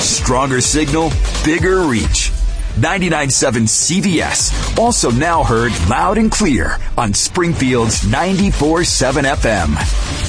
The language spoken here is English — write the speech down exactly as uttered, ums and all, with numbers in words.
Stronger signal, bigger reach. ninety-nine point seven C B S. Also now heard loud and clear on Springfield's ninety-four point seven F M.